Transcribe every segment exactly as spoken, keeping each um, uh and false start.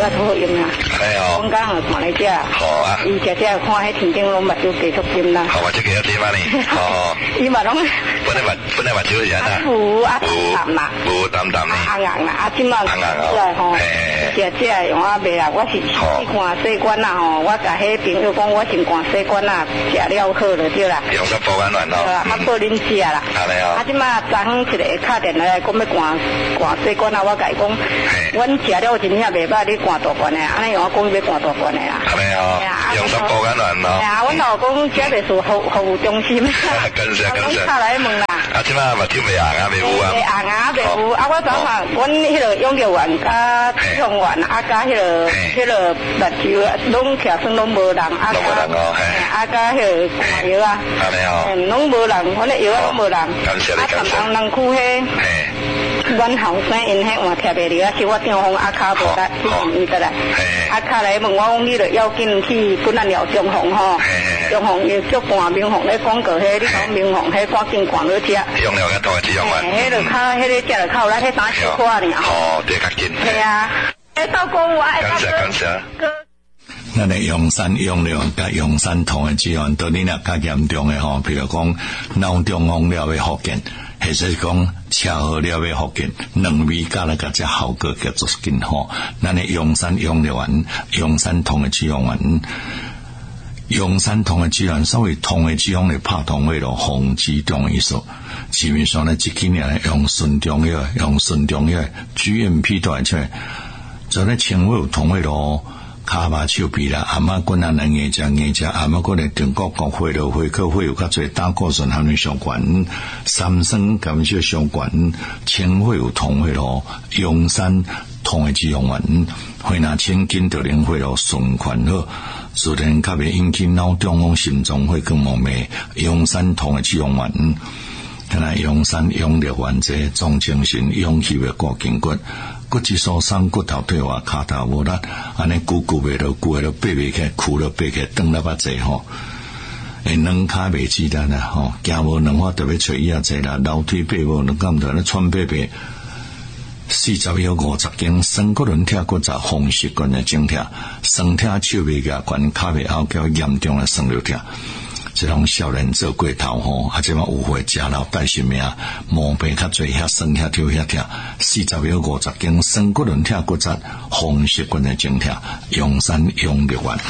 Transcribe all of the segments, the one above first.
药好用啊。 哎哦。 我刚好看来只。 好啊。 伊只只看迄天顶拢目睭继续金啦。 好啊，这个要点嘛呢？哦。 伊嘛拢。 本来目本来目睭是安那？ 糊啊淡啦。 糊淡淡呢。 红红啦，啊，即马。 红红哦。 吼。只只用啊袂啦，我是去看细管啦吼，我甲迄朋友讲，我先看细管啦，食了好了对啦。 用个保肝丸咯。 啊，做恁食啦。安尼哦。啊，即马昨昏一个敲电话来，讲要看看细管啦，我甲伊讲，阮食了真正袂歹，你看大罐的，安尼用我讲要看大罐的啦。 安尼哦。用个保肝丸咯。 哎呀，阮老公这个是服服务中心。 跟着跟着。 敲来问啦。 啊，即马目睭袂红啊，袂糊啊。 袂红啊，袂糊。啊，我早上阮迄个永乐丸加紫红丸啊，加迄个迄个目睭拢徛算拢无人啊。拢无人哦，嘿。啊，加迄个麻药啊。安尼哦。嗯，拢无人，反正药拢无人。感谢你，感谢。啊，人人区迄。嘿。阮后生因迄换贴袂了，是我电话阿卡无得，去问伊得来。阿卡来问我讲，你著要紧去本来了中红吼，中红又足寒，明红咧广告迄，你讲明红迄赶紧赶去食。用了个大只用完。迄著靠迄个食著靠咱迄三十块尔。哦，对，较紧。系啊，诶，到公我爱感谢感谢。 咱的用山用料甲用山同的资源，到你若较严重的吼，譬如讲脑中风了的福建，或者是讲车祸了的福建，两味加了个只效果叫做更好。咱的用山用料丸、用山同的资源丸、用山同的资源，所谓同的资源来拍同为了防止中意思。市面上呢，这几年用顺中药、用顺中药 G M P 都来出来，做咧轻微有同为了。骹麻手臂啦，阿妈滚啊，能硬只硬只，阿妈过来中国国会了，会客会有较侪胆固醇含量相关，三酸甘蔗相关，轻会有同会咯，用山同的脂肪丸，会拿千斤就能会咯顺款好，自然较袂引起脑中风、心脏会更莫灭，用山同的脂肪丸。看来用山用力丸这总精神用气的过筋骨。骨质疏松，骨头退化，骹头无力，安尼久久袂落，久会落爬袂起，苦了爬起，长了把济吼。诶，两骹袂记得啦吼，行无两法特别找伊啊济啦，楼梯爬无两敢得咧喘爬爬。四十有五十斤，身骨轮疼骨折，风湿棍的整疼，酸疼手袂夹关，骹袂拗叫严重的酸瘤疼。这种少年做过头吼，啊，这么有会食老带性命，毛病较侪，遐酸遐跳遐疼，四十有五十斤，身骨轮疼骨折，风湿棍的整疼，用山用力丸。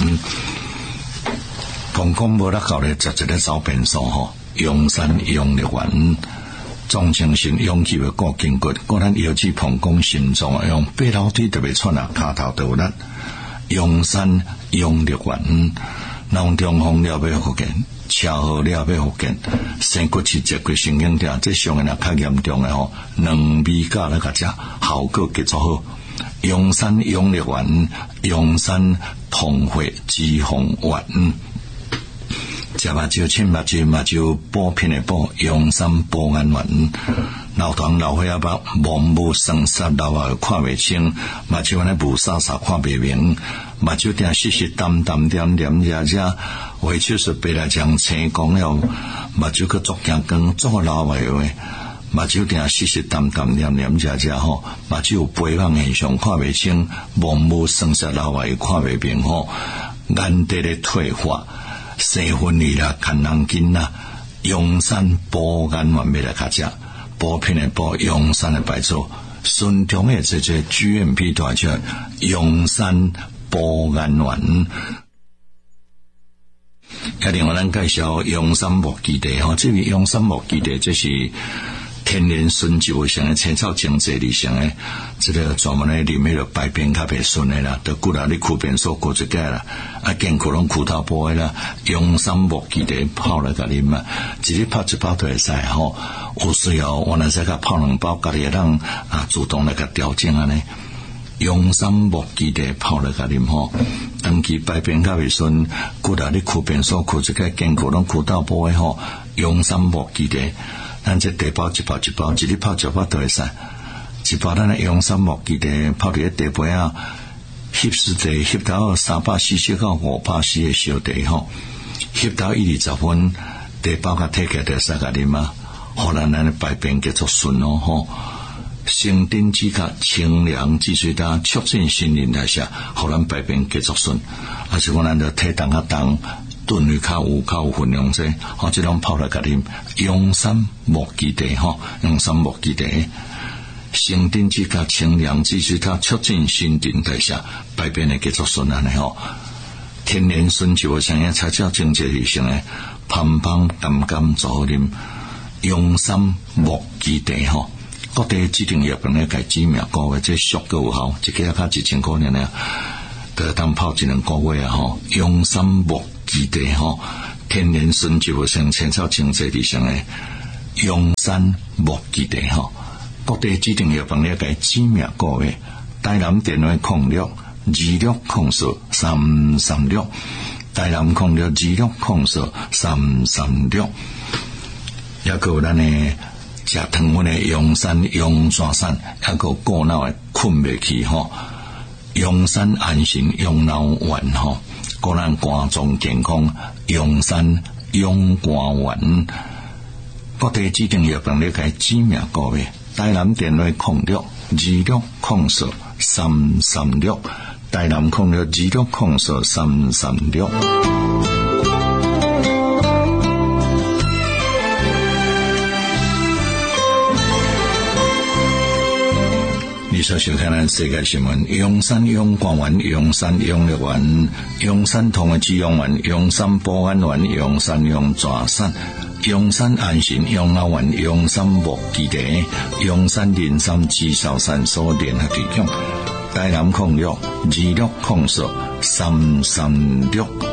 讲讲无得搞咧，食一个走便所吼，用山用力丸。总精神勇气的过筋骨，果咱腰椎膀胱心脏用爬楼梯特别喘啊，骹头都有力，用山用力丸。脑中风了要复健，车祸了要复健，生骨刺折骨神经痛，这上个若较严重的吼，两味加那个只效果极足好。用山用力丸，用山通血脂肪丸。食目睭清目睭，目睭补片的补，用山保眼丸。老糖老血啊包，盲目生杀老啊看袂清，目睭安尼雾煞煞看袂明，目睭定湿湿淡淡点点热热，为手术白来将青光了，目睭佮足惊光，足老话话，目睭定湿湿淡淡点点热热吼，目睭有肥胖现象看袂清，盲目生杀老话又看袂明吼，眼底咧退化。生分离啦，看人筋啦，用山保眼丸要来较食，补片的补，用山的白做，顺中的这这 G M P 大出，用山保眼丸。啊，另外咱介绍用山木基地吼，这个用山木基地这是天然纯就像个青草经济里向诶，这个专门咧啉迄个排便较袂顺诶啦，得骨啦，你裤便所过一解啦，啊，健裤拢裤头补诶啦，用山木基地泡来甲啉啊，一日泡一包都会使吼，有需要我若使甲泡两包，家己会当啊主动来甲调整安尼。用山木基地泡来甲啉吼，长期排便较袂顺，骨啦，你裤便所过一解，健裤拢裤头补诶吼，用山木基地。咱这地包一包一包，一日泡一包都会使。一包咱用山木基地泡伫地杯啊，翕湿地翕到三百四十到五百四的小地吼，翕到一二十分，地包甲摕起来就使甲啉啊，互咱咱排便叫做顺咯吼。 生丁指甲清凉止水丹，促进新陈代谢，互咱排便继续顺。啊，是讲咱着体重较重，吨位较有较有分量者，吼，即种泡来甲啉。永山木基地吼，永山木基地，生丁指甲清凉止水丹，促进新陈代谢，排便会继续顺安尼吼。天然纯就像样才叫经济理性诶，芳芳甘甘做啉。永山木基地吼，各地指定药房咧改指名个月，这俗个有效，一个较一千块尔咧，得当泡一两个月啊吼。永山木基地吼，天然纯就像青草经济理性诶，永山木基地吼，各地指定药房咧改指名个月，台南电话空六二六空四三三六，台南空六二六空四三三六。也个咱诶食汤圆诶阳山阳山散，也个过脑诶困袂去吼。阳山安心养脑丸吼，个咱肝脏健康。阳山养肝丸，各地指定药房咧改指名个月，台南电话空六二六空四三三六，台南空六二六空四三三六。你所收看的世界新闻：阳山养肝丸、阳山养力丸、阳山同的止痒丸、阳山保安丸、阳山养蛇散、阳山安心养脑丸、阳山木基地、阳山磷酸肌少散所联合提供。台南控六二六控四三三六。